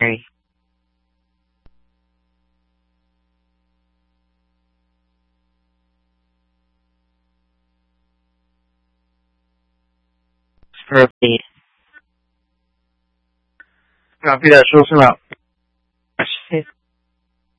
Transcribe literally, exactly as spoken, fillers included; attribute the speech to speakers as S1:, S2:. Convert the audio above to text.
S1: Mary.
S2: Proceed. Copy that. Show us him out.